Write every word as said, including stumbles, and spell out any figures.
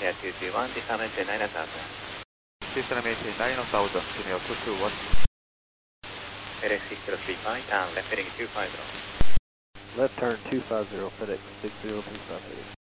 Air two two one, descend maintain nine thousand. Descend maintain nine thousand, Kineo two two one. F edX six zero three five, down left heading two five zero. Left turn two five zero, FedEx six zero three five.